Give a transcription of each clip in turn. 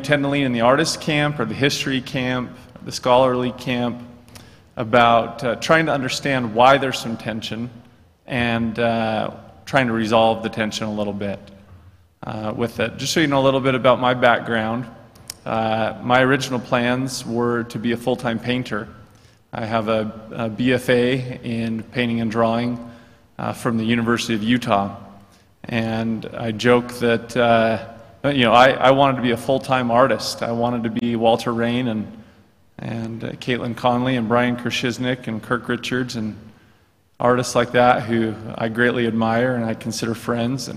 tend to lean in the artist camp or the history camp, the scholarly camp, about trying to understand why there's some tension and trying to resolve the tension a little bit with it. Just so you know a little bit about my background, my original plans were to be a full-time painter. I have a BFA in painting and drawing from the University of Utah. And I joke that, I wanted to be a full-time artist. I wanted to be Walter Rain and Caitlin Conley and Brian Kershiznik and Kirk Richards and artists like that who I greatly admire and I consider friends.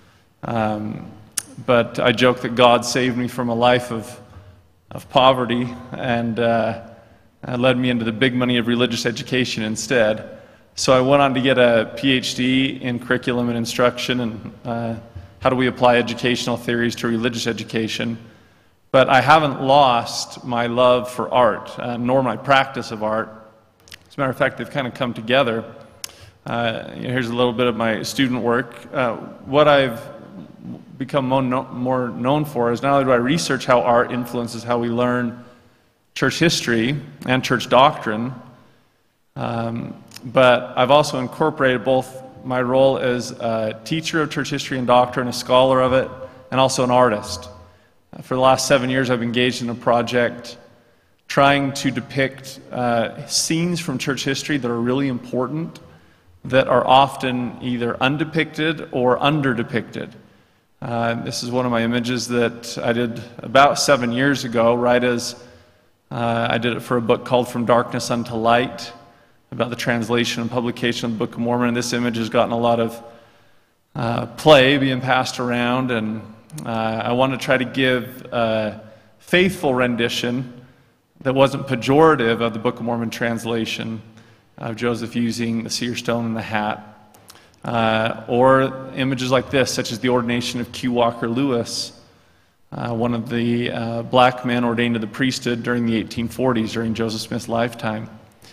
But I joke that God saved me from a life of poverty and led me into the big money of religious education instead. So I went on to get a PhD in curriculum and instruction and how do we apply educational theories to religious education. But I haven't lost my love for art, nor my practice of art. As a matter of fact, they've kind of come together. Here's a little bit of my student work. What I've become more known for is not only do I research how art influences how we learn church history and church doctrine, but I've also incorporated both my role as a teacher of church history and doctrine, a scholar of it, and also an artist. For the last 7 years, I've engaged in a project trying to depict scenes from church history that are really important, that are often either undepicted or underdepicted. This is one of my images that I did about 7 years ago, right as I did it for a book called From Darkness Unto Light, about the translation and publication of the Book of Mormon. And this image has gotten a lot of play being passed around, and I want to try to give a faithful rendition that wasn't pejorative of the Book of Mormon translation of Joseph using the seer stone and the hat. Or images like this, such as the ordination of Q. Walker Lewis, one of the black men ordained to the priesthood during the 1840s, during Joseph Smith's lifetime.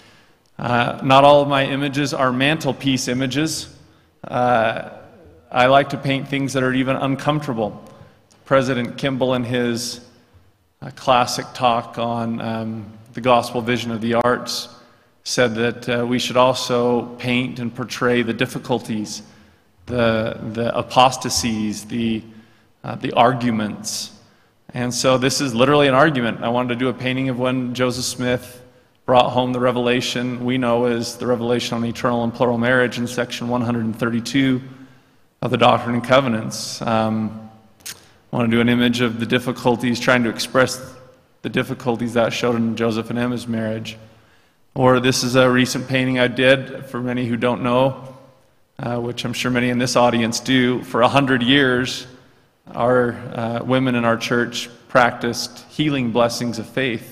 Not all of my images are mantelpiece images. I like to paint things that are even uncomfortable. President Kimball, in his classic talk on the gospel vision of the arts, said that we should also paint and portray the difficulties, the apostasies, the arguments. And so this is literally an argument. I wanted to do a painting of when Joseph Smith brought home the revelation we know as the revelation on eternal and plural marriage in section 132 of the Doctrine and Covenants. I want to do an image of the difficulties, trying to express the difficulties that showed in Joseph and Emma's marriage. Or this is a recent painting I did, for many who don't know, which I'm sure many in this audience do. For 100 years, our women in our church practiced healing blessings of faith.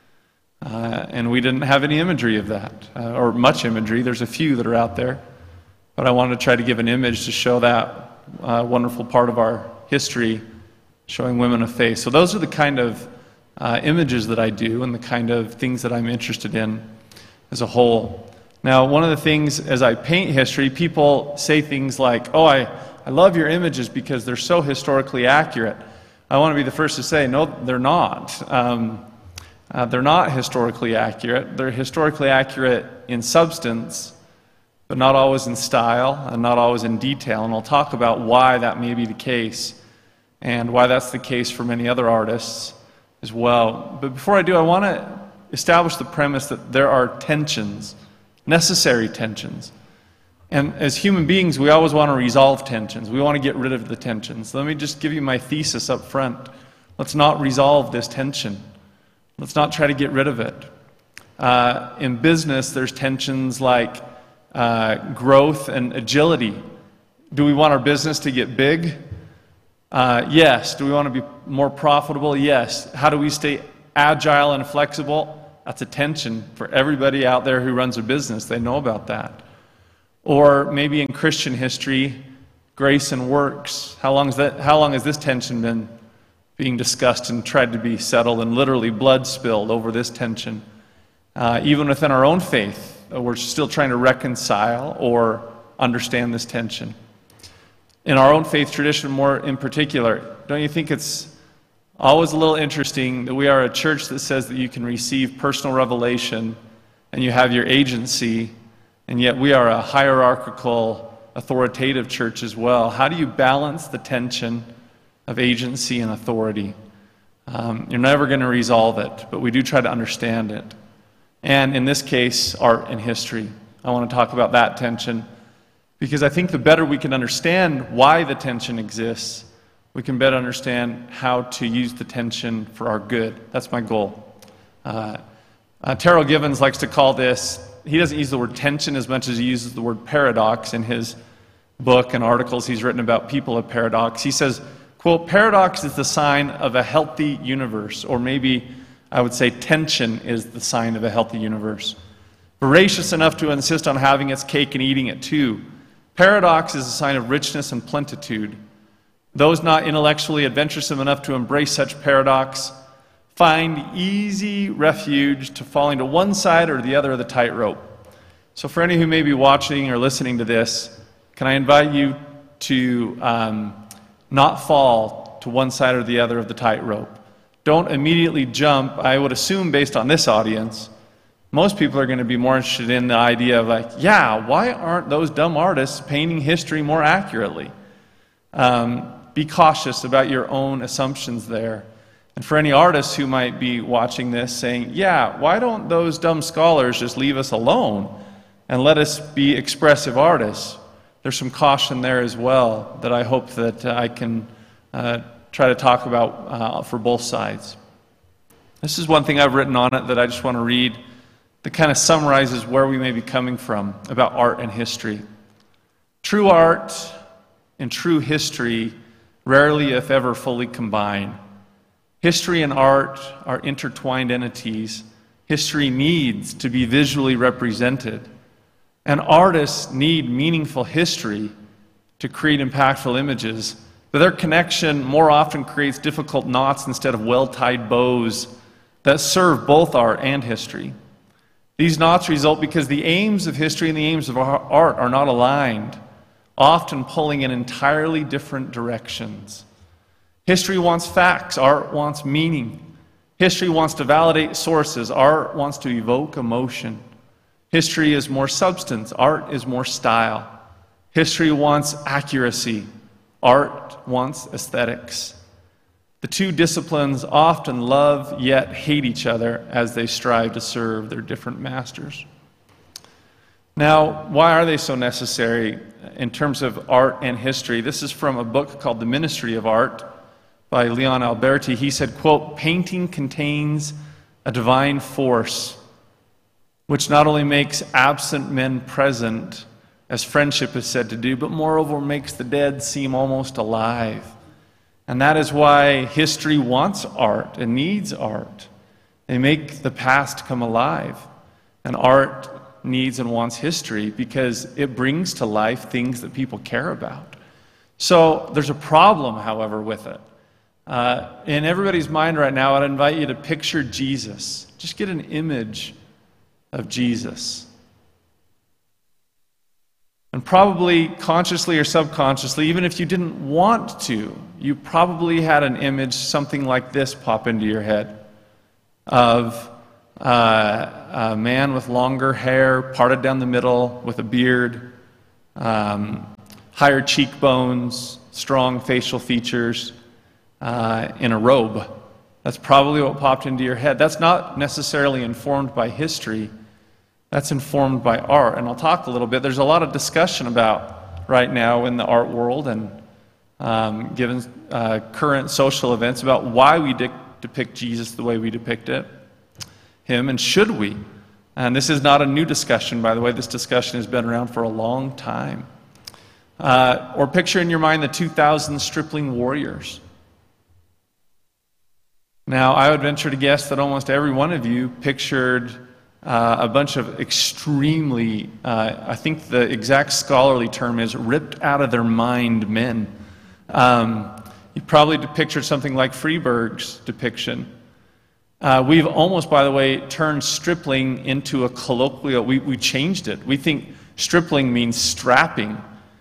And we didn't have any imagery of that, or much imagery. There's a few that are out there. But I wanted to try to give an image to show that wonderful part of our history, showing women of faith. So those are the kind of images that I do and the kind of things that I'm interested in as a whole. Now, one of the things as I paint history, people say things like, oh, I love your images because they're so historically accurate. I want to be the first to say, no, they're not. They're not historically accurate. They're historically accurate in substance, but not always in style and not always in detail. And I'll talk about why that may be the case and why that's the case for many other artists as well. But before I do, I want to establish the premise that there are tensions, necessary tensions. And as human beings, we always want to resolve tensions. We want to get rid of the tensions. Let me just give you my thesis up front. Let's not resolve this tension. Let's not try to get rid of it. In business, there's tensions like growth and agility. Do we want our business to get big? Yes. Do we want to be more profitable? Yes. How do we stay agile and flexible? That's a tension for everybody out there who runs a business. They know about that. Or maybe in Christian history, grace and works. How long has this tension been being discussed and tried to be settled, and literally blood spilled over this tension? Even within our own faith, we're still trying to reconcile or understand this tension. In our own faith tradition, more in particular, don't you think it's Always a little interesting that we are a church that says that you can receive personal revelation and you have your agency, and yet we are a hierarchical, authoritative church as well. How do you balance the tension of agency and authority? You're never going to resolve it, but we do try to understand it. And in this case, art and history. I want to talk about that tension because I think the better we can understand why the tension exists, we can better understand how to use the tension for our good. That's my goal. Terrell Givens likes to call this, he doesn't use the word tension as much as he uses the word paradox in his book and articles he's written about people of paradox. He says, quote, "Paradox is the sign of a healthy universe," or maybe I would say tension is the sign of a healthy universe. Voracious enough to insist on having its cake and eating it too. Paradox is a sign of richness and plenitude. Those not intellectually adventuresome enough to embrace such paradox find easy refuge to falling to one side or the other of the tightrope. So for any who may be watching or listening to this, can I invite you to not fall to one side or the other of the tightrope? Don't immediately jump. I would assume based on this audience, most people are going to be more interested in the idea of like, yeah, why aren't those dumb artists painting history more accurately? Be cautious about your own assumptions there. And for any artists who might be watching this saying, yeah, why don't those dumb scholars just leave us alone and let us be expressive artists? There's some caution there as well that I hope that I can try to talk about for both sides. This is one thing I've written on it that I just want to read that kind of summarizes where we may be coming from about art and history. True art and true history rarely, if ever, fully combine. History and art are intertwined entities. History needs to be visually represented. And artists need meaningful history to create impactful images. But their connection more often creates difficult knots instead of well-tied bows that serve both art and history. These knots result because the aims of history and the aims of art are not aligned, often pulling in entirely different directions. History wants facts, art wants meaning. History wants to validate sources, art wants to evoke emotion. History is more substance, art is more style. History wants accuracy, art wants aesthetics. The two disciplines often love yet hate each other as they strive to serve their different masters. Now, why are they so necessary in terms of art and history? This is from a book called The Ministry of Art by Leon Alberti. He said, quote, "Painting contains a divine force which not only makes absent men present, as friendship is said to do, but moreover makes the dead seem almost alive." And that is why history wants art and needs art. They make the past come alive. And art needs and wants history because it brings to life things that people care about. So there's a problem, however, with it. In everybody's mind right now, I'd invite you to picture Jesus. Just get an image of Jesus. And probably consciously or subconsciously, even if you didn't want to, you probably had an image, something like this, pop into your head of a man with longer hair, parted down the middle, with a beard, higher cheekbones, strong facial features, in a robe. That's probably what popped into your head. That's not necessarily informed by history. That's informed by art. And I'll talk a little bit. There's a lot of discussion about right now in the art world and given current social events about why we depict Jesus the way we depict him, and should we? And this is not a new discussion, by the way. This discussion has been around for a long time. Or picture in your mind the 2,000 stripling warriors. Now, I would venture to guess that almost every one of you pictured a bunch of extremely, I think the exact scholarly term is ripped out of their mind men. You probably pictured something like Freeburg's depiction. We've almost, by the way, turned stripling into a colloquial, we changed it. We think stripling means strapping.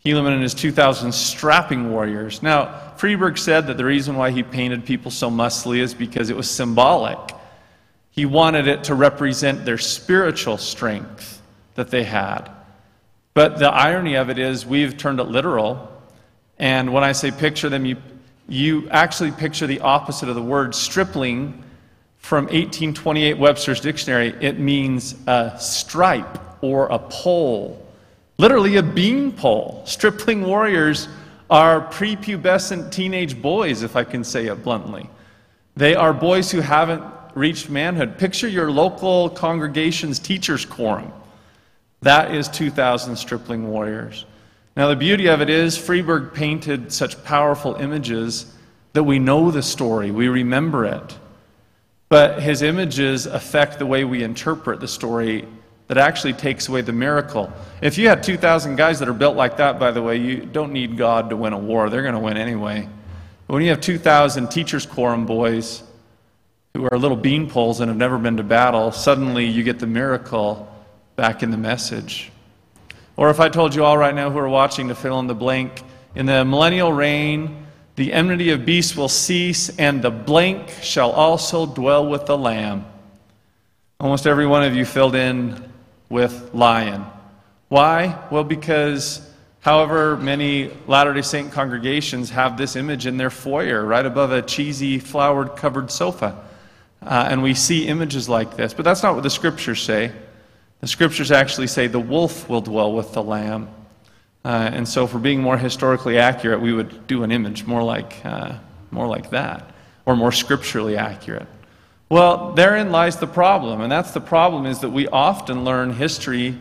Helaman and his 2,000 strapping warriors. Now, Freeburg said that the reason why he painted people so muscly is because it was symbolic. He wanted it to represent their spiritual strength that they had. But the irony of it is we've turned it literal. And when I say picture them, you actually picture the opposite of the word. Stripling, from 1828 Webster's Dictionary, it means a stripe or a pole. Literally a bean pole. Stripling warriors are prepubescent teenage boys, if I can say it bluntly. They are boys who haven't reached manhood. Picture your local congregation's teacher's quorum. That is 2,000 stripling warriors. Now the beauty of it is Freeburg painted such powerful images that we know the story, we remember it. But his images affect the way we interpret the story that actually takes away the miracle. If you had 2,000 guys that are built like that, by the way, you don't need God to win a war. They're going to win anyway. But when you have 2,000 teacher's quorum boys who are little bean poles and have never been to battle, suddenly you get the miracle back in the message. Or if I told you all right now who are watching to fill in the blank, in the millennial reign, the enmity of beasts will cease, and the blank shall also dwell with the Lamb. Almost every one of you filled in with lion. Why? Well, because however many Latter-day Saint congregations have this image in their foyer, right above a cheesy flowered covered sofa. And we see images like this. But that's not what the scriptures say. The scriptures actually say the wolf will dwell with the lamb. And so for being more historically accurate, we would do an image more like that, or more scripturally accurate. Well, therein lies the problem, and that's the problem, is that we often learn history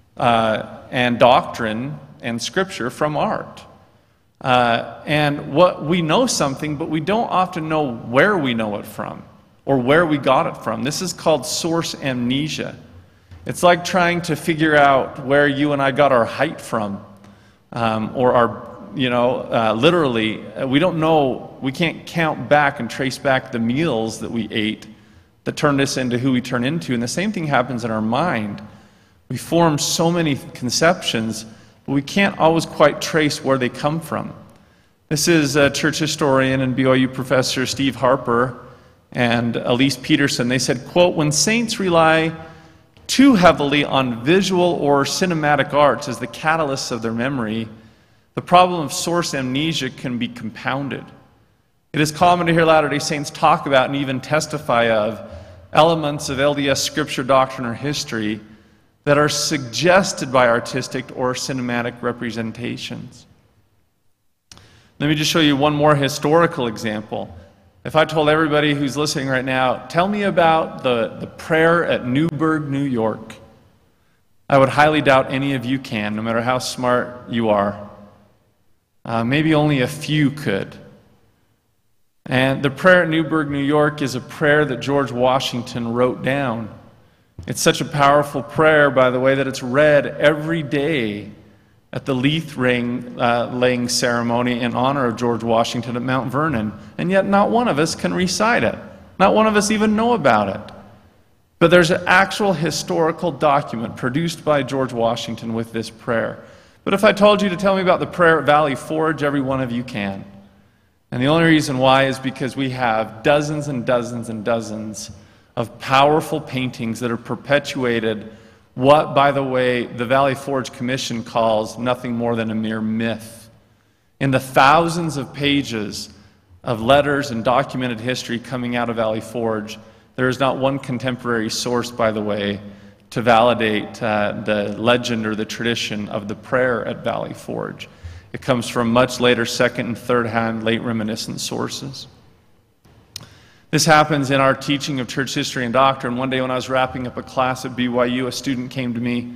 and doctrine and scripture from art. And what we know something, but we don't often know where we know it from, or where we got it from. This is called source amnesia. It's like trying to figure out where you and I got our height from, or our, literally, we don't know, we can't count back and trace back the meals that we ate that turned us into who we turn into. And the same thing happens in our mind. We form so many conceptions, but we can't always quite trace where they come from. This is a church historian and BYU professor Steve Harper and Elise Peterson. They said, quote, "When saints rely too heavily on visual or cinematic arts as the catalysts of their memory, the problem of source amnesia can be compounded. It is common to hear Latter-day Saints talk about and even testify of elements of LDS scripture, doctrine, or history that are suggested by artistic or cinematic representations." Let me just show you one more historical example. If I told everybody who's listening right now, tell me about the prayer at Newburgh, New York, I would highly doubt any of you can, no matter how smart you are. Maybe only a few could. And the prayer at Newburgh, New York is a prayer that George Washington wrote down. It's such a powerful prayer, by the way, that it's read every day at the leaf laying ceremony in honor of George Washington at Mount Vernon. And yet not one of us can recite it. Not one of us even know about it. But there's an actual historical document produced by George Washington with this prayer. But if I told you to tell me about the prayer at Valley Forge, every one of you can. And the only reason why is because we have dozens and dozens and dozens of powerful paintings that are perpetuated what, by the way, the Valley Forge Commission calls nothing more than a mere myth. In the thousands of pages of letters and documented history coming out of Valley Forge, there is not one contemporary source, by the way, to validate the legend or the tradition of the prayer at Valley Forge. It comes from much later second and third hand late reminiscent sources. This happens in our teaching of church history and doctrine. One day when I was wrapping up a class at BYU, a student came to me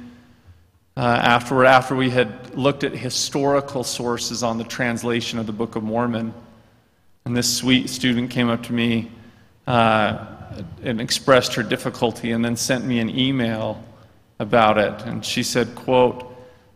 after we had looked at historical sources on the translation of the Book of Mormon. And this sweet student came up to me and expressed her difficulty and then sent me an email about it. And she said, quote,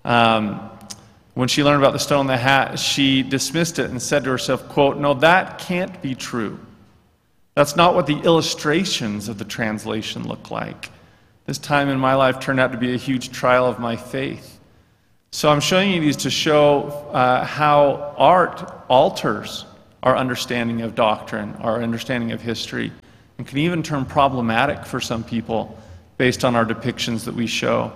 when she learned about the stone in the hat, she dismissed it and said to herself, quote, "No, that can't be true. That's not what the illustrations of the translation look like." This time in my life turned out to be a huge trial of my faith. So I'm showing you these to show how art alters our understanding of doctrine, our understanding of history, and can even turn problematic for some people based on our depictions that we show.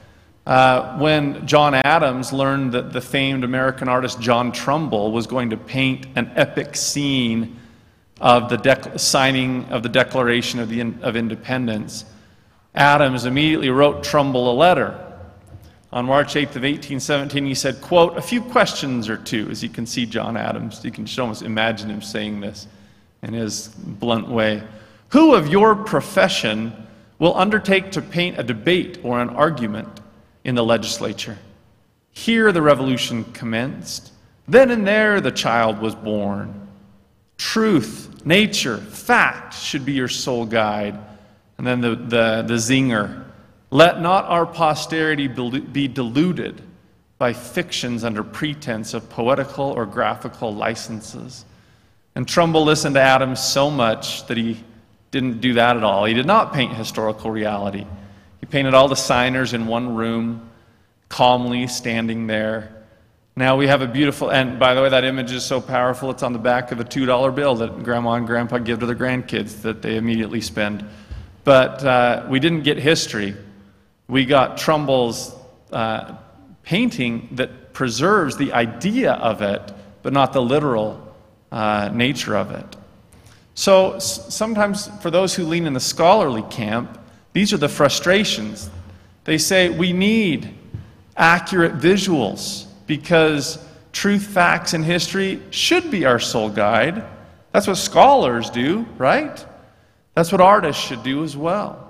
When John Adams learned that the famed American artist John Trumbull was going to paint an epic scene of the signing of the Declaration of Independence, Adams immediately wrote Trumbull a letter. On March 8th of 1817, he said, quote, "A few questions or two," as you can see John Adams. You can almost imagine him saying this in his blunt way. "Who of your profession will undertake to paint a debate or an argument in the legislature? Here the revolution commenced. Then and there the child was born. Truth, nature, fact should be your sole guide." And then the zinger. "Let not our posterity be deluded by fictions under pretense of poetical or graphical licenses." And Trumbull listened to Adams so much that he didn't do that at all. He did not paint historical reality. He painted all the signers in one room, calmly standing there. Now we have a beautiful, and by the way, that image is so powerful, it's on the back of a $2 bill that Grandma and Grandpa give to their grandkids that they immediately spend. But we didn't get history. We got Trumbull's painting that preserves the idea of it, but not the literal nature of it. So sometimes for those who lean in the scholarly camp, these are the frustrations. They say we need accurate visuals because truth, facts, and history should be our sole guide. That's what scholars do, right? That's what artists should do as well.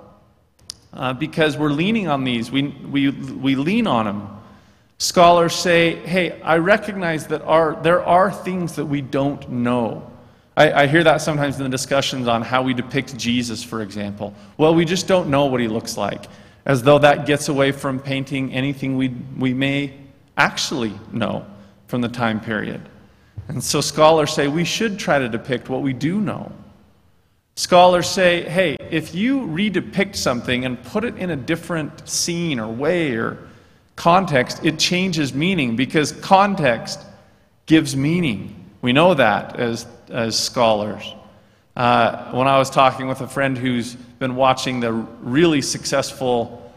Because we're leaning on these. We lean on them. Scholars say, hey, I recognize that there are things that we don't know. I hear that sometimes in the discussions on how we depict Jesus, for example. Well, we just don't know what he looks like, as though that gets away from painting anything we may actually know from the time period. And so scholars say we should try to depict what we do know. Scholars say, hey, if you redepict something and put it in a different scene or way or context, it changes meaning because context gives meaning. We know that as scholars. When I was talking with a friend who's been watching the really successful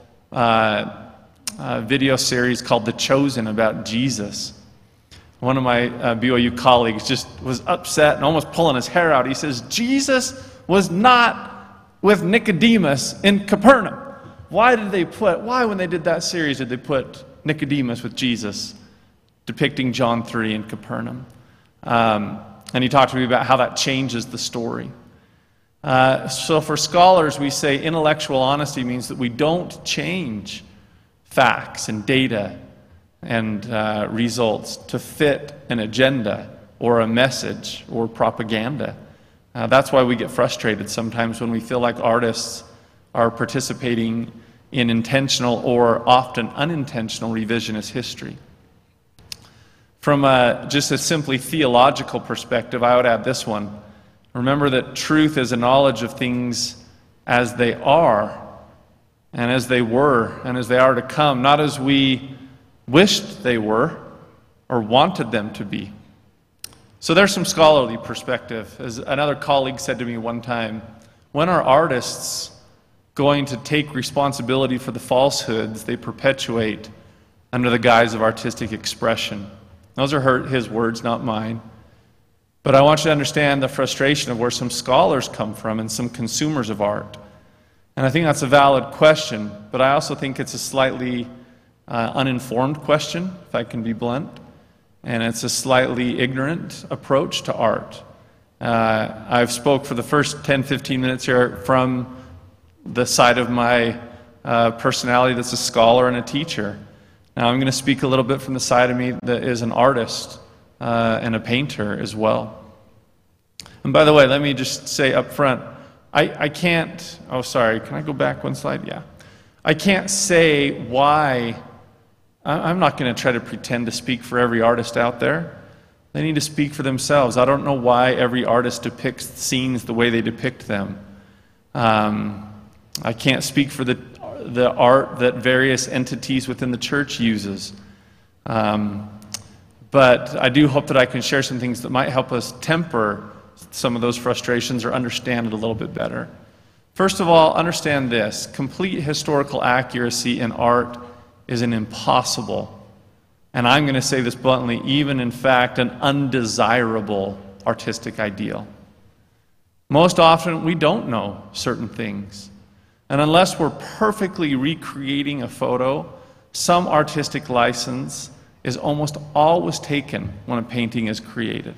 video series called The Chosen about Jesus, one of my BYU colleagues just was upset and almost pulling his hair out. He says, Jesus was not with Nicodemus in Capernaum. Why, when they did that series, did they put Nicodemus with Jesus, depicting John 3 in Capernaum? And he talked to me about how that changes the story. So for scholars, we say intellectual honesty means that we don't change facts and data and results to fit an agenda or a message or propaganda. That's why we get frustrated sometimes when we feel like artists are participating in intentional or often unintentional revisionist history. From just a simply theological perspective, I would add this one. Remember that truth is a knowledge of things as they are, and as they were, and as they are to come, not as we wished they were or wanted them to be. So there's some scholarly perspective. As another colleague said to me one time, when are artists going to take responsibility for the falsehoods they perpetuate under the guise of artistic expression? Those are his words, not mine. But I want you to understand the frustration of where some scholars come from and some consumers of art. And I think that's a valid question, but I also think it's a slightly uninformed question, if I can be blunt. And it's a slightly ignorant approach to art. I've spoke for the first 10, 15 minutes here from the side of my personality that's a scholar and a teacher. Now I'm going to speak a little bit from the side of me that is an artist and a painter as well. And by the way, let me just say up front, I can't, oh sorry, can I go back one slide? Yeah. I can't say why. I'm not going to try to pretend to speak for every artist out there. They need to speak for themselves. I don't know why every artist depicts scenes the way they depict them. I can't speak for the art that various entities within the church uses. But I do hope that I can share some things that might help us temper some of those frustrations or understand it a little bit better. First of all, understand this. Complete historical accuracy in art is an impossible, and I'm going to say this bluntly, even in fact an undesirable artistic ideal. Most often we don't know certain things. And unless we're perfectly recreating a photo, some artistic license is almost always taken when a painting is created.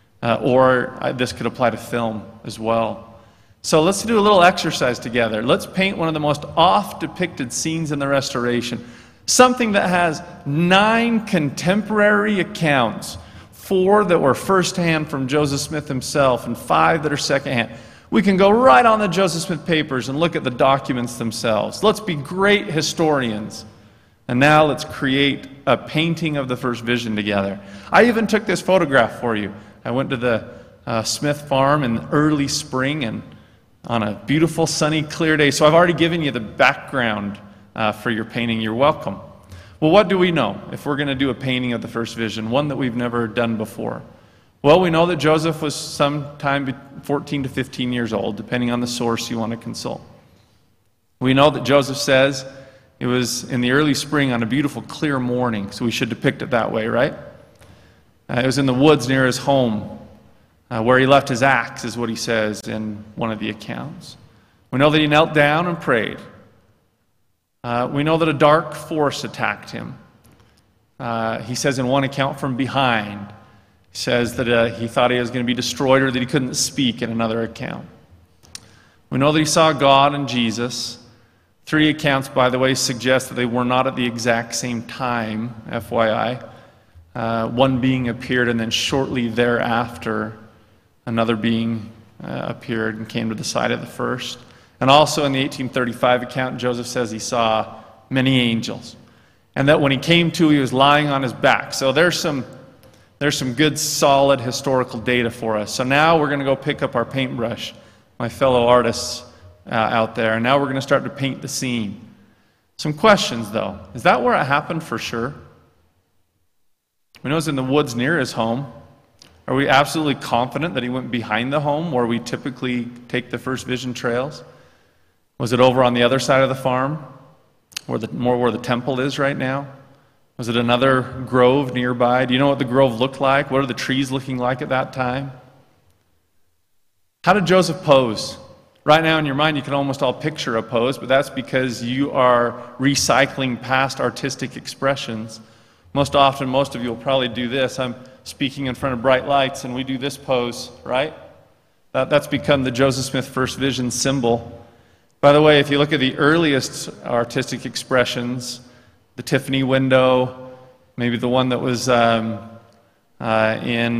This could apply to film as well. So let's do a little exercise together. Let's paint one of the most oft-depicted scenes in the Restoration. Something that has 9 contemporary accounts, 4 that were first-hand from Joseph Smith himself and 5 that are second-hand. We can go right on the Joseph Smith papers and look at the documents themselves. Let's be great historians. And now let's create a painting of the first vision together. I even took this photograph for you. I went to the Smith farm in the early spring and on a beautiful, sunny, clear day. So I've already given you the background for your painting. You're welcome. Well, what do we know if we're going to do a painting of the first vision, one that we've never done before? Well, we know that Joseph was sometime 14 to 15 years old, depending on the source you want to consult. We know that Joseph says it was in the early spring on a beautiful, clear morning, so we should depict it that way, right? It was in the woods near his home, where he left his axe, is what he says in one of the accounts. We know that he knelt down and prayed. We know that a dark force attacked him. He says in one account from behind. He says that he thought he was going to be destroyed or that he couldn't speak in another account. We know that he saw God and Jesus. 3 accounts, by the way, suggest that they were not at the exact same time, FYI. One being appeared and then shortly thereafter another being appeared and came to the side of the first. And also in the 1835 account, Joseph says he saw many angels. And that when he came to, he was lying on his back. So there's some good, solid historical data for us. So now we're going to go pick up our paintbrush, my fellow artists out there. And now we're going to start to paint the scene. Some questions, though. Is that where it happened for sure? We know it's in the woods near his home. Are we absolutely confident that he went behind the home where we typically take the first vision trails? Was it over on the other side of the farm, where the temple is right now? Was it another grove nearby? Do you know what the grove looked like? What are the trees looking like at that time? How did Joseph pose? Right now in your mind you can almost all picture a pose, but that's because you are recycling past artistic expressions. Most often, most of you will probably do this. I'm speaking in front of bright lights and we do this pose, right? That's become the Joseph Smith First Vision symbol. By the way, if you look at the earliest artistic expressions, the Tiffany window, maybe the one that was I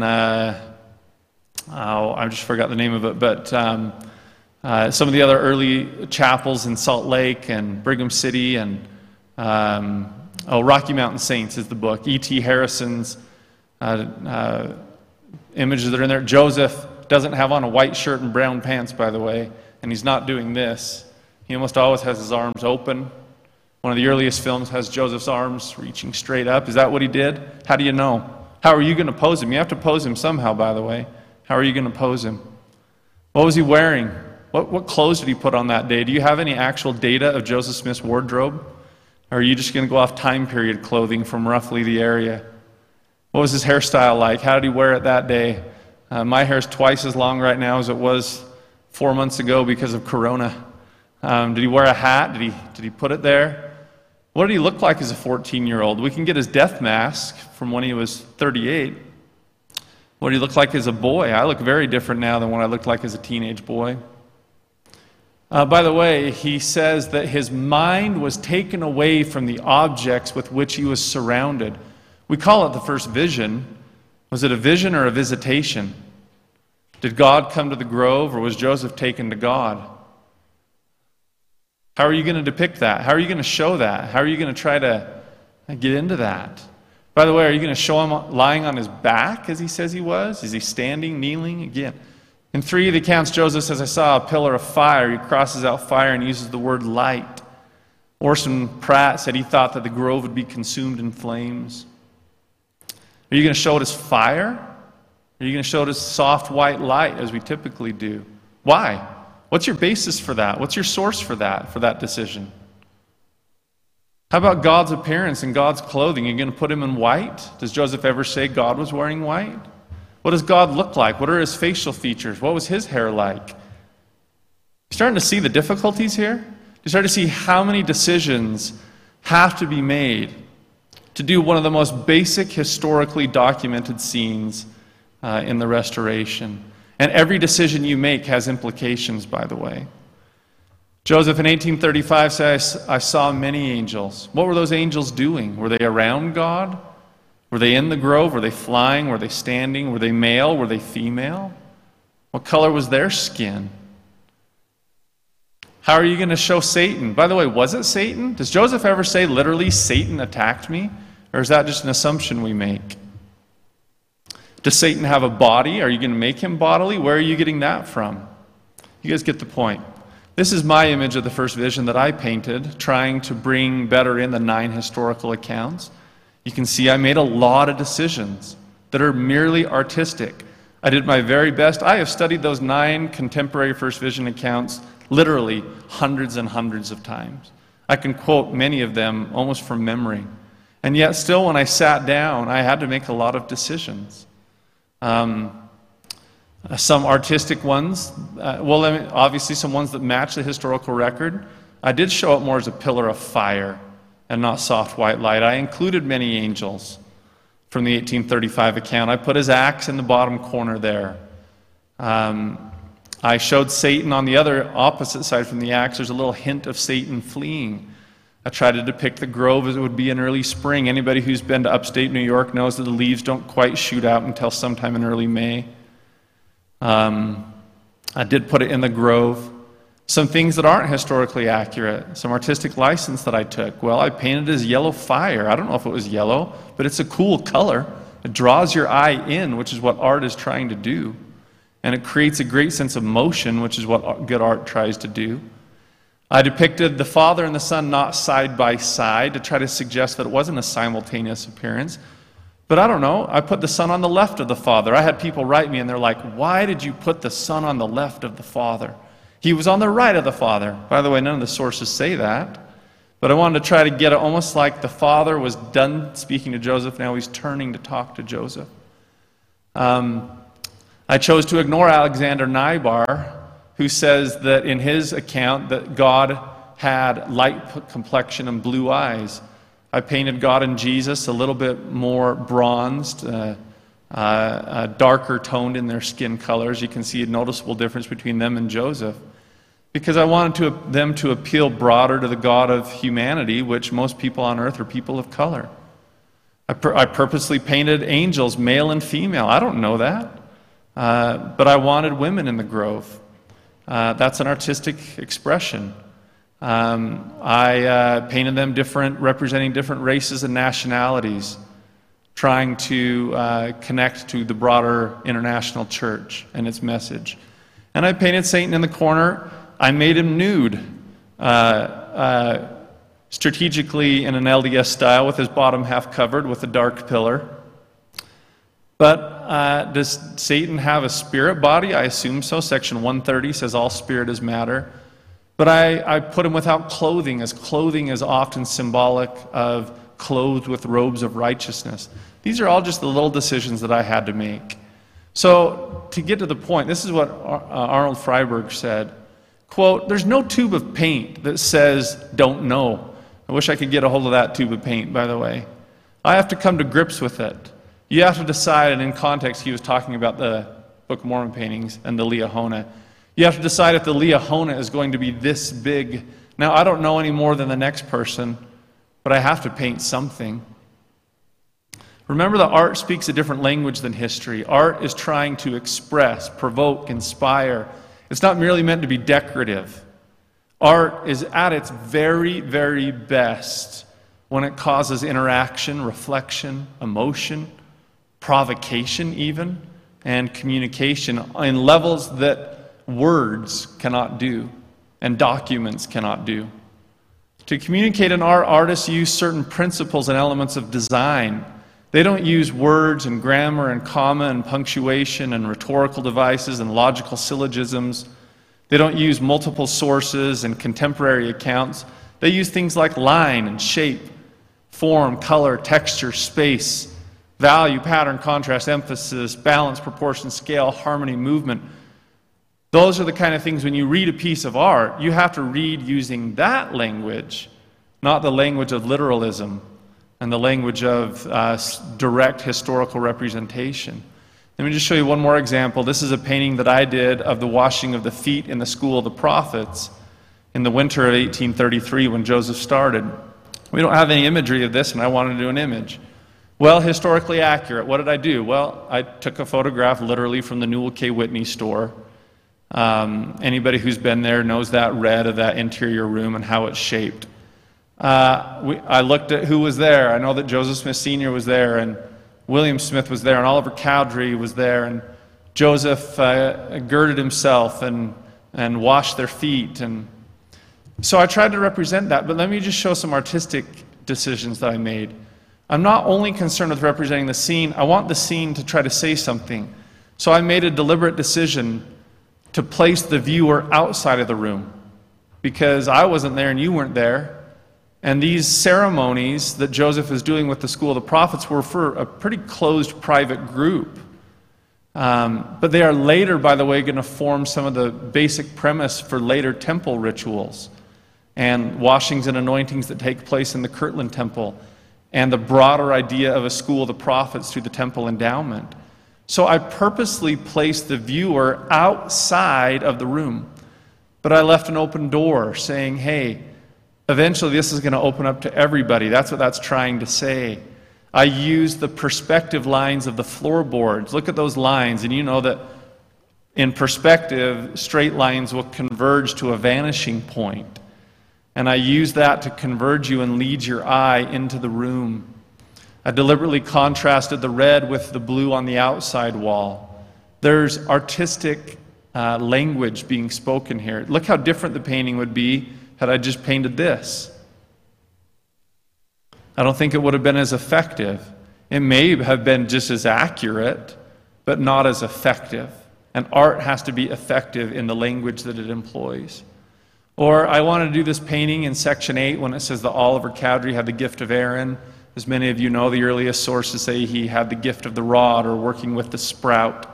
just forgot the name of it, but some of the other early chapels in Salt Lake and Brigham City and Rocky Mountain Saints is the book. E.T. Harrison's images that are in there. Joseph doesn't have on a white shirt and brown pants, by the way, and he's not doing this. He almost always has his arms open. One of the earliest films has Joseph's arms reaching straight up. Is that what he did? How do you know? How are you going to pose him? You have to pose him somehow, by the way. How are you going to pose him? What was he wearing? What clothes did he put on that day? Do you have any actual data of Joseph Smith's wardrobe? Or are you just going to go off time period clothing from roughly the area? What was his hairstyle like? How did he wear it that day? My hair's twice as long right now as it was 4 months ago because of Corona. Did he wear a hat? Did he put it there? What did he look like as a 14-year-old? We can get his death mask from when he was 38. What did he look like as a boy? I look very different now than what I looked like as a teenage boy. By the way, he says that his mind was taken away from the objects with which he was surrounded. We call it the first vision. Was it a vision or a visitation? Did God come to the grove or was Joseph taken to God? How are you going to depict that? How are you going to show that? How are you going to try to get into that? By the way, are you going to show him lying on his back as he says he was? Is he standing, kneeling? Again, in 3 of the accounts, Joseph says, I saw a pillar of fire. He crosses out fire and uses the word light. Orson Pratt said he thought that the grove would be consumed in flames. Are you going to show it as fire? Are you going to show it as soft white light, as we typically do? Why? What's your basis for that? What's your source for that decision? How about God's appearance and God's clothing? Are you going to put him in white? Does Joseph ever say God was wearing white? What does God look like? What are his facial features? What was his hair like? You're starting to see the difficulties here? You start to see how many decisions have to be made to do one of the most basic historically documented scenes in the Restoration. And every decision you make has implications, by the way. Joseph in 1835 says, I saw many angels. What were those angels doing? Were they around God? Were they in the grove? Were they flying? Were they standing? Were they male? Were they female? What color was their skin? How are you going to show Satan? By the way, was it Satan? Does Joseph ever say literally, Satan attacked me? Or is that just an assumption we make? Does Satan have a body? Are you going to make him bodily? Where are you getting that from? You guys get the point. This is my image of the first vision that I painted, trying to bring better in the 9 historical accounts. You can see I made a lot of decisions that are merely artistic. I did my very best. I have studied those 9 contemporary first vision accounts literally hundreds and hundreds of times. I can quote many of them almost from memory. And yet still when I sat down, I had to make a lot of decisions. Some artistic ones, obviously some ones that match the historical record. I did show up more as a pillar of fire and not soft white light. I included many angels from the 1835 account. I put his axe in the bottom corner there. I showed Satan on the other opposite side from the axe. There's a little hint of Satan fleeing. I tried to depict the grove as it would be in early spring. Anybody who's been to upstate New York knows that the leaves don't quite shoot out until sometime in early May. I did put it in the grove. Some things that aren't historically accurate, some artistic license that I took. Well, I painted it as yellow fire. I don't know if it was yellow, but it's a cool color. It draws your eye in, which is what art is trying to do. And it creates a great sense of motion, which is what good art tries to do. I depicted the Father and the Son not side by side to try to suggest that it wasn't a simultaneous appearance. But I don't know, I put the Son on the left of the Father. I had people write me and they're like, why did you put the Son on the left of the Father? He was on the right of the Father. By the way, none of the sources say that. But I wanted to try to get it almost like the Father was done speaking to Joseph, now he's turning to talk to Joseph. I chose to ignore Alexander Nybar, who says that in his account that God had light complexion and blue eyes. I painted God and Jesus a little bit more bronzed, darker toned in their skin colors. You can see a noticeable difference between them and Joseph. Because I wanted them to appeal broader to the God of humanity, which most people on earth are people of color. I purposely painted angels, male and female. I don't know that. But I wanted women in the grove. That's an artistic expression. I painted them different, representing different races and nationalities, trying to connect to the broader international church and its message. And I painted Satan in the corner. I made him nude, strategically in an LDS style with his bottom half covered with a dark pillar. But does Satan have a spirit body? I assume so. Section 130 says all spirit is matter. But I put him without clothing, as clothing is often symbolic of clothed with robes of righteousness. These are all just the little decisions that I had to make. So to get to the point, this is what Arnold Freiberg said. Quote, there's no tube of paint that says don't know. I wish I could get a hold of that tube of paint, by the way. I have to come to grips with it. You have to decide, and in context he was talking about the Book of Mormon paintings and the Liahona. You have to decide if the Liahona is going to be this big. Now, I don't know any more than the next person, but I have to paint something. Remember that art speaks a different language than history. Art is trying to express, provoke, inspire. It's not merely meant to be decorative. Art is at its very, very best when it causes interaction, reflection, emotion, provocation even, and communication in levels that words cannot do and documents cannot do. To communicate in art, artists use certain principles and elements of design They don't use words and grammar and comma and punctuation and rhetorical devices and logical syllogisms. They don't use multiple sources and contemporary accounts. They use things like line and shape, form, color, texture, space, value, pattern, contrast, emphasis, balance, proportion, scale, harmony, movement. Those are the kind of things when you read a piece of art, you have to read using that language, not the language of literalism and the language of direct historical representation. Let me just show you one more example. This is a painting that I did of the washing of the feet in the School of the Prophets in the winter of 1833 when Joseph started. We don't have any imagery of this, and I wanted to do an image. Well, historically accurate. What did I do? Well, I took a photograph literally from the Newell K. Whitney store. Anybody who's been there knows that red of that interior room and how it's shaped. I looked at who was there. I know that Joseph Smith Sr. was there, and William Smith was there, and Oliver Cowdery was there, and Joseph girded himself and washed their feet. And so I tried to represent that, but let me just show some artistic decisions that I made. I'm not only concerned with representing the scene, I want the scene to try to say something. So I made a deliberate decision to place the viewer outside of the room, because I wasn't there and you weren't there. And these ceremonies that Joseph is doing with the School of the Prophets were for a pretty closed private group. But they are later, by the way, going to form some of the basic premise for later temple rituals and washings and anointings that take place in the Kirtland Temple and the broader idea of a School of the Prophets through the temple endowment. So I purposely placed the viewer outside of the room, but I left an open door saying, hey, eventually this is going to open up to everybody. That's what that's trying to say. I used the perspective lines of the floorboards. Look at those lines, and you know that in perspective, straight lines will converge to a vanishing point. And I used that to converge you and lead your eye into the room. I deliberately contrasted the red with the blue on the outside wall. There's artistic language being spoken here. Look how different the painting would be had I just painted this. I don't think it would have been as effective. It may have been just as accurate, but not as effective. And art has to be effective in the language that it employs. Or I want to do this painting in section 8 when it says that Oliver Cowdery had the gift of Aaron. As many of you know, the earliest sources say he had the gift of the rod or working with the sprout.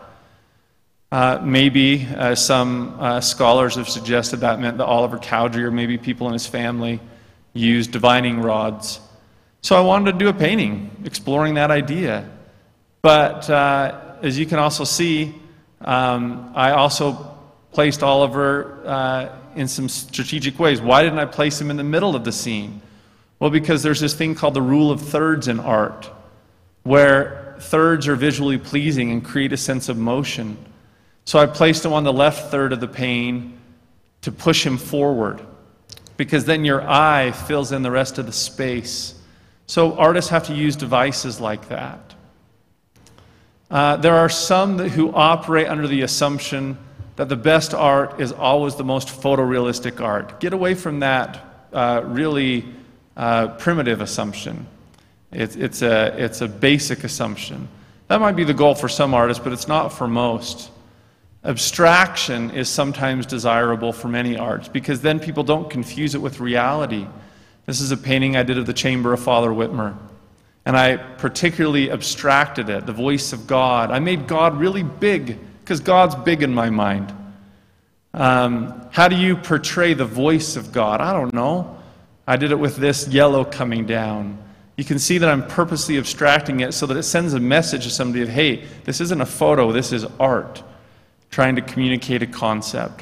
Maybe some scholars have suggested that meant that Oliver Cowdery or maybe people in his family used divining rods. So I wanted to do a painting exploring that idea. But as you can also see, I also placed Oliver in some strategic ways. Why didn't I place him in the middle of the scene? Well, because there's this thing called the rule of thirds in art, where thirds are visually pleasing and create a sense of motion. So I placed him on the left third of the pane to push him forward, because then your eye fills in the rest of the space. So artists have to use devices like that. There are some who operate under the assumption that the best art is always the most photorealistic art. Get away from that really primitive assumption. It's a basic assumption. That might be the goal for some artists, but it's not for most. Abstraction is sometimes desirable for many arts, because then people don't confuse it with reality. This is a painting I did of the chamber of Father Whitmer, and I particularly abstracted it, the voice of God. I made God really big, because God's big in my mind. How do you portray the voice of God? I don't know. I did it with this yellow coming down. You can see that I'm purposely abstracting it so that it sends a message to somebody of, hey, this isn't a photo, this is art, trying to communicate a concept.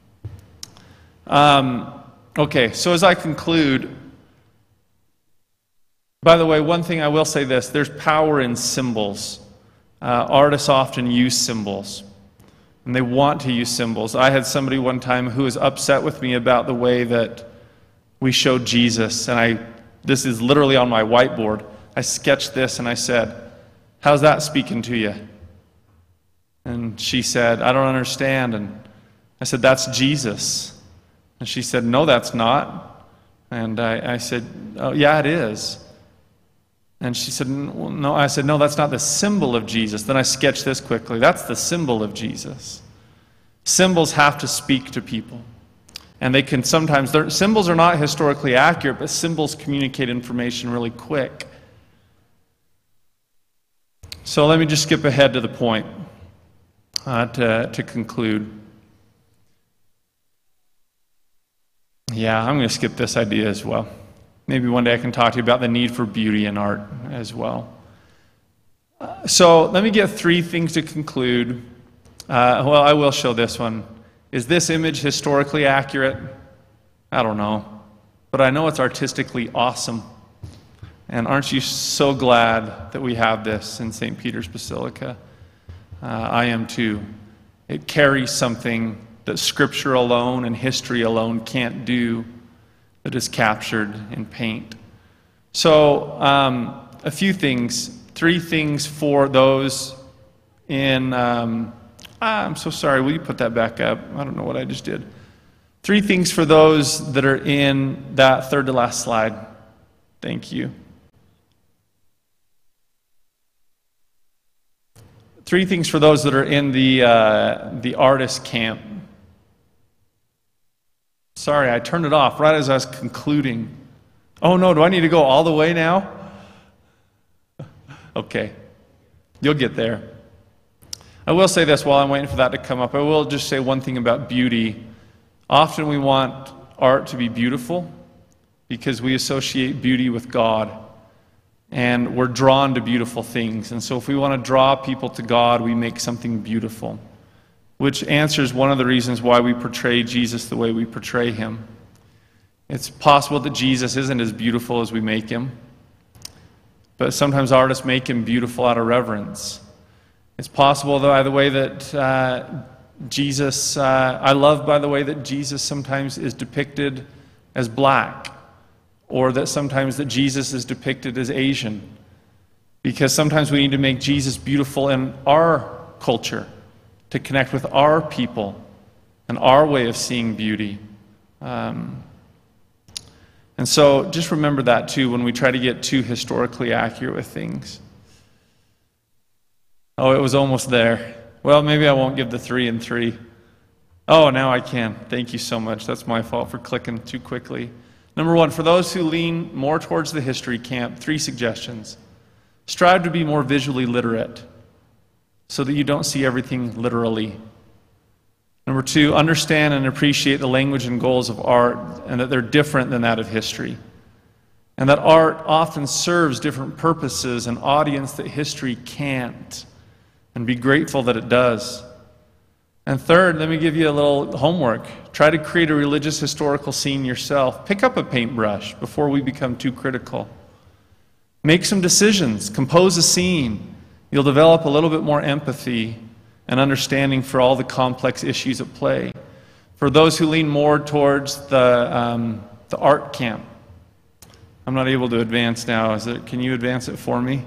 Okay, so as I conclude, by the way, one thing I will say this, there's power in symbols. Artists often use symbols, and they want to use symbols. I had somebody one time who was upset with me about the way that we showed Jesus, and this is literally on my whiteboard. I sketched this and I said, how's that speaking to you? And she said, I don't understand. And I said, that's Jesus. And she said, no, that's not. And I said, oh, yeah, it is. And she said, well, no. I said, no, that's not the symbol of Jesus. Then I sketched this quickly. That's the symbol of Jesus. Symbols have to speak to people. And they can sometimes, symbols are not historically accurate, but symbols communicate information really quick. So let me just skip ahead to the point to conclude. Yeah, I'm going to skip this idea as well. Maybe one day I can talk to you about the need for beauty in art as well. So let me get 3 things to conclude. Well, I will show this one. Is this image historically accurate? I don't know. But I know it's artistically awesome. And aren't you so glad that we have this in St. Peter's Basilica? I am too. It carries something that Scripture alone and history alone can't do, that is captured in paint. So, a few things. 3 things for those in... I'm so sorry, will you put that back up? I don't know what I just did. 3 things for those that are in that third to last slide. Thank you. 3 things for those that are in the artist camp. Sorry, I turned it off right as I was concluding. Oh no, do I need to go all the way now? Okay, you'll get there. I will say this while I'm waiting for that to come up. I will just say one thing about beauty. Often we want art to be beautiful because we associate beauty with God. And we're drawn to beautiful things. And so if we want to draw people to God, we make something beautiful, which answers one of the reasons why we portray Jesus the way we portray him. It's possible that Jesus isn't as beautiful as we make him, but sometimes artists make him beautiful out of reverence. It's possible, by the way that Jesus, I love, by the way, that Jesus sometimes is depicted as black, or that sometimes that Jesus is depicted as Asian, because sometimes we need to make Jesus beautiful in our culture to connect with our people and our way of seeing beauty. And so just remember that too when we try to get too historically accurate with things. Oh, it was almost there. Well, maybe I won't give the 3 and 3. Oh, now I can. Thank you so much. That's my fault for clicking too quickly. Number 1, for those who lean more towards the history camp, 3 suggestions. Strive to be more visually literate so that you don't see everything literally. Number 2, understand and appreciate the language and goals of art and that they're different than that of history. And that art often serves different purposes and audience that history can't. And be grateful that it does. And third, let me give you a little homework. Try to create a religious historical scene yourself. Pick up a paintbrush before we become too critical. Make some decisions. Compose a scene. You'll develop a little bit more empathy and understanding for all the complex issues at play. For those who lean more towards the art camp, I'm not able to advance now. Can you advance it for me?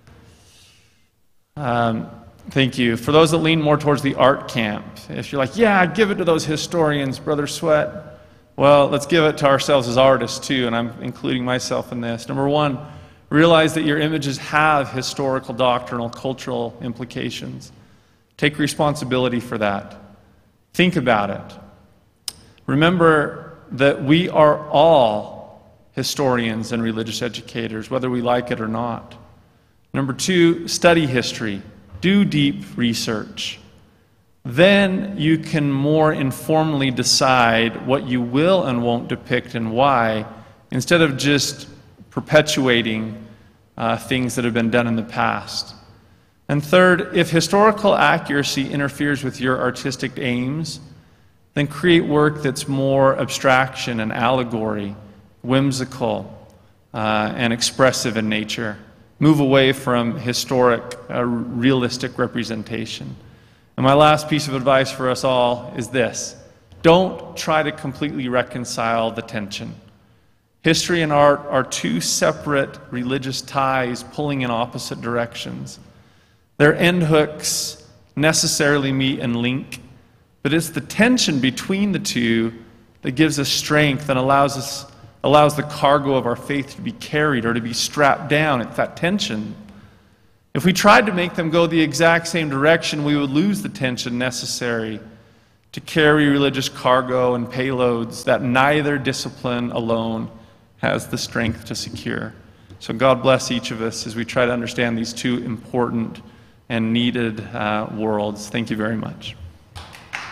Thank you. For those that lean more towards the art camp, if you're like, yeah, I'd give it to those historians, Brother Sweat. Well, let's give it to ourselves as artists too, and I'm including myself in this. Number 1, realize that your images have historical, doctrinal, cultural implications. Take responsibility for that. Think about it. Remember that we are all historians and religious educators, whether we like it or not. Number 2, study history. Do deep research. Then you can more informally decide what you will and won't depict and why, instead of just perpetuating things that have been done in the past. And third, if historical accuracy interferes with your artistic aims, then create work that's more abstraction and allegory, whimsical and expressive in nature. Move away from historic, realistic representation. And my last piece of advice for us all is this. Don't try to completely reconcile the tension. History and art are 2 separate religious ties pulling in opposite directions. Their end hooks necessarily meet and link, but it's the tension between the 2 that gives us strength and allows us allows the cargo of our faith to be carried or to be strapped down. It's that tension. If we tried to make them go the exact same direction, we would lose the tension necessary to carry religious cargo and payloads that neither discipline alone has the strength to secure. So God bless each of us as we try to understand these two important and needed worlds. Thank you very much.